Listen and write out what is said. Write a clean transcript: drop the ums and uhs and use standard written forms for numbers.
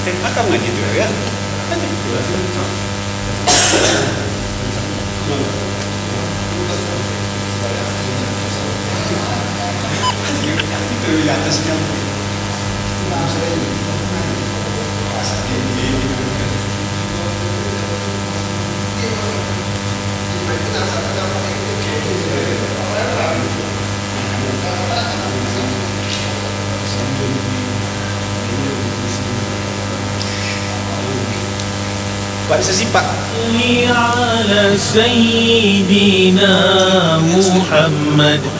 Akang nggak gitu ya? Itu di atasnya. Pak bisa sih Pak. Ala Sayyidina Muhammad.